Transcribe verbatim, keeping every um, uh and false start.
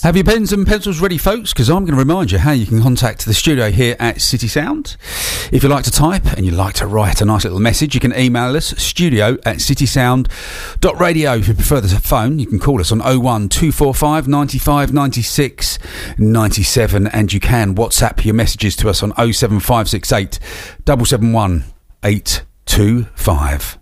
Have your pens and pencils ready, folks? Because I'm going to remind you how you can contact the studio here at City Sound. If you like to type and you like to write a nice little message, you can email us, studio at citysound dot radio. If you prefer the phone, you can call us on oh one two four five nine five nine six nine seven, and you can WhatsApp your messages to us on oh seven five six eight seven seven one eight two five.